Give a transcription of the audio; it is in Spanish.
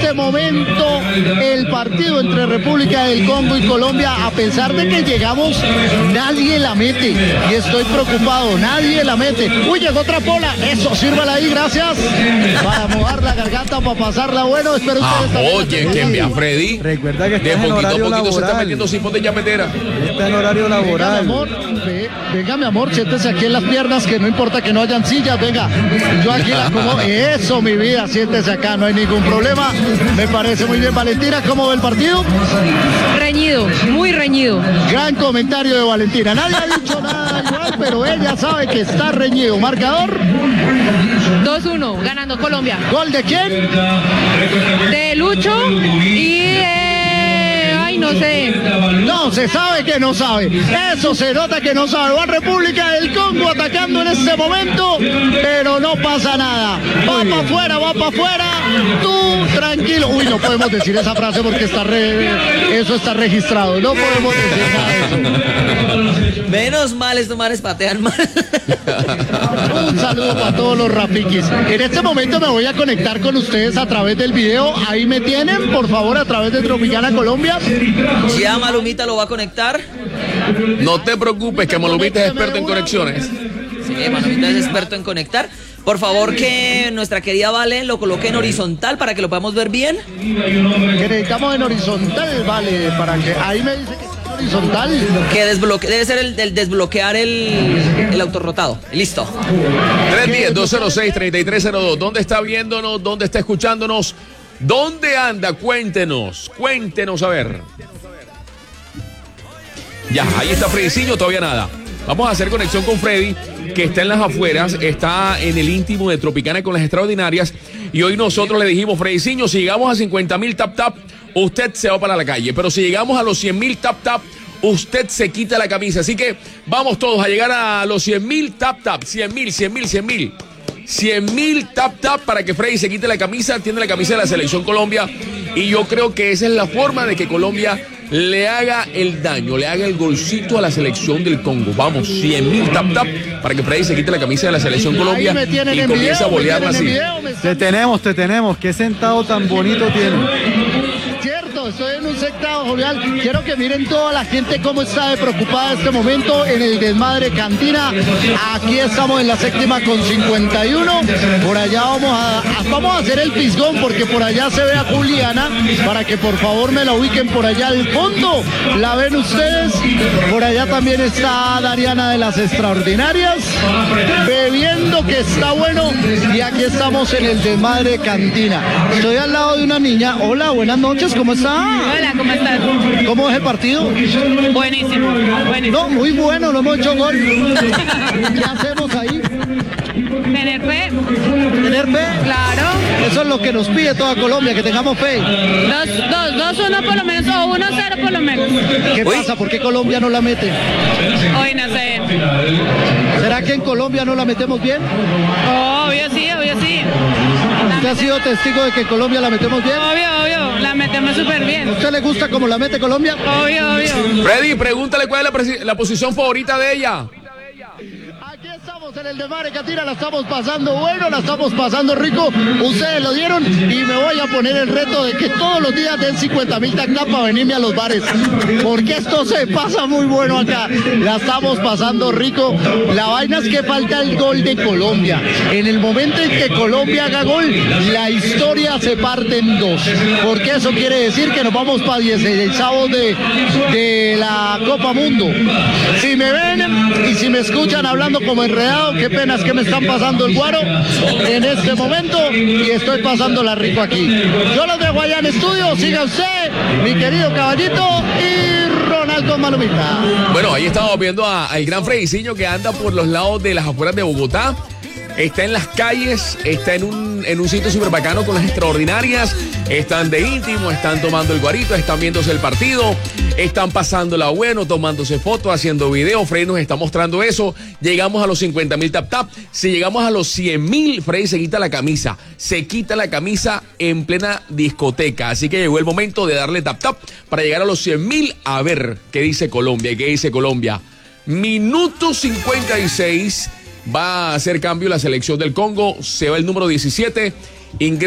este momento el partido entre República del Congo y Colombia. A pesar de que llegamos, nadie la mete y estoy preocupado, nadie la mete. Uy, llegó otra pola, eso, sírvala ahí, gracias. Para mojar la garganta, para pasarla bueno, espero ustedes también. Oye, que envía Freddy. Recuerda que de está en poquito a horario poquito laboral. se está metiendo sin de llametera. Está en horario laboral. Venga, mi amor, siéntese aquí en las piernas, que no importa que no hayan sillas, venga. Yo aquí la acomodo. Eso, mi vida, siéntese acá, no hay ningún problema. Me parece muy bien. Valentina, ¿cómo ve el partido? Reñido, muy reñido. Gran comentario de Valentina. Nadie ha dicho nada igual, pero ella sabe que está reñido. Marcador 2-1, ganando Colombia. ¿Gol de quién? De Lucho y ay, no sé. No, se sabe que no sabe. Eso se nota que no sabe. Va República del Congo atacando en este momento, pero no pasa nada. Va para afuera, va para afuera. Tú tranquilo. Uy, no podemos decir esa frase porque eso está registrado. No podemos decir nada de eso. Menos mal, estos manes patean mal. Un saludo para todos los rapiquis. En este momento me voy a conectar con ustedes a través del video. Ahí me tienen, por favor, a través de Tropicana Colombia. Ya Malumita lo va a conectar. No te preocupes, que Malumita es experto en conexiones. Sí, Malumita es experto en conectar. Por favor, que nuestra querida Vale lo coloque en horizontal para que lo podamos ver bien. Que necesitamos en horizontal, vale, para que ahí me dice que está en horizontal. Que debe ser el desbloquear el autorrotado. Listo. 310-206-3302. ¿Dónde está viéndonos? ¿Dónde está escuchándonos? ¿Dónde anda? Cuéntenos, a ver. Ya, ahí está Freddyciño, todavía nada. Vamos a hacer conexión con Freddy, que está en las afueras, está en el íntimo de Tropicana con las extraordinarias. Y hoy nosotros le dijimos, Freddyciño, si llegamos a 50,000 tap, usted se va para la calle. Pero si llegamos a los 100,000 tap, usted se quita la camisa. Así que vamos todos a llegar a los 100,000 tap. 100,000 tap para que Freddy se quite la camisa. Tiene la camisa de la Selección Colombia. Y yo creo que esa es la forma de que Colombia le haga el daño, le haga el golcito a la Selección del Congo. Vamos, 100,000 tap para que Freddy se quite la camisa de la Selección Colombia y comience a bolearla así. Te tenemos. Qué sentado tan bonito tiene. Estoy en un sectado jovial. Quiero que miren toda la gente cómo está de preocupada en este momento en el desmadre Cantina. Aquí estamos en la séptima con 51. Por allá vamos a hacer el pisgón porque por allá se ve a Juliana, para que por favor me la ubiquen por allá al fondo. La ven ustedes. Por allá también está Dariana de las Extraordinarias bebiendo, que está bueno. Y aquí estamos en el desmadre Cantina. Estoy al lado de una niña. Hola, buenas noches, ¿cómo está? Hola, ¿cómo estás? ¿Cómo es el partido? Buenísimo. No, muy bueno, no hemos hecho gol. ¿Qué hacemos ahí? Tener fe. ¿Tener fe? Claro. Eso es lo que nos pide toda Colombia, que tengamos fe. 2-1 por lo menos, o 1-0 por lo menos. ¿Qué pasa? ¿Por qué Colombia no la mete? Hoy no sé. ¿Será que en Colombia no la metemos bien? Obvio sí. ¿Usted ha sido testigo de que en Colombia la metemos bien? Obvio. La metemos súper bien. ¿A usted le gusta cómo la mete Colombia? Obvio. Freddy, pregúntale cuál es la posición favorita de ella. Aquí estamos en el desmadre Cantina, la estamos pasando bueno, la estamos pasando rico. Ustedes lo dieron y me voy a poner el reto de que todos los días den 50,000 tap para venirme a los bares. Porque esto se pasa muy bueno acá. La estamos pasando rico. La vaina es que falta el gol de Colombia. En el momento en que Colombia haga gol, la historia se parte en dos. Porque eso quiere decir que nos vamos para 16avos de la Copa Mundo. Si me ven y si me escuchan hablando como enredado, qué pena es que me están pasando el guaro en este momento y estoy pasándola rico aquí. Yo los dejo allá en estudio, siga usted, mi querido caballito y Ronaldo Malumita. Bueno, ahí estamos viendo al gran Freddyciño que anda por los lados de las afueras de Bogotá. Está en las calles, está en un sitio súper bacano con las extraordinarias. Están de íntimo, están tomando el guarito, están viéndose el partido, están pasándola bueno, tomándose fotos, haciendo videos. Freddy nos está mostrando eso. Llegamos a los 50,000 tap. Si llegamos a los 100,000, Freddy se quita la camisa. Se quita la camisa en plena discoteca. Así que llegó el momento de darle tap para llegar a los 100,000. A ver qué dice Colombia. ¿Qué dice Colombia? Minuto 56. Va a hacer cambio la Selección del Congo. Se va el número 17.